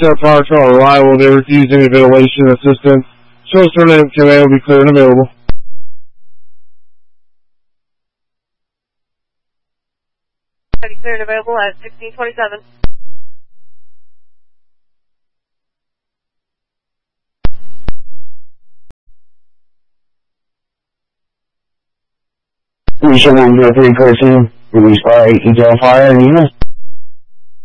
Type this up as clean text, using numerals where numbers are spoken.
set fire to our arrival. They refuse any ventilation assistance. Show Sterling command will be clear and available. Clear and available at 1627. Alicia 103 clear 2, release by ETL fire and unit.